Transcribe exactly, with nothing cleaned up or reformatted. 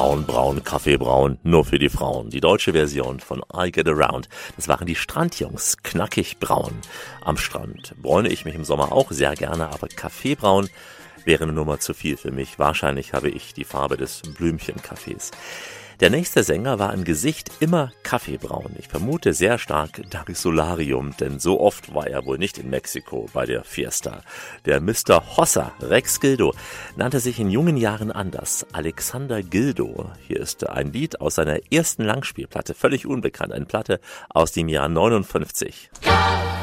Braun, braun, Kaffeebraun, nur für die Frauen. Die deutsche Version von I Get Around. Das waren die Strandjungs, knackig braun. Am Strand bräune ich mich im Sommer auch sehr gerne, aber Kaffeebraun wäre eine Nummer zu viel für mich. Wahrscheinlich habe ich die Farbe des Blümchenkaffees. Der nächste Sänger war im Gesicht immer kaffeebraun. Ich vermute sehr stark David Solarium, denn so oft war er wohl nicht in Mexiko bei der Fiesta. Der Mister Hossa, Rex Gildo, nannte sich in jungen Jahren anders. Alexander Gildo. Hier ist ein Lied aus seiner ersten Langspielplatte, völlig unbekannt, eine Platte aus dem Jahr neunundfünfzig.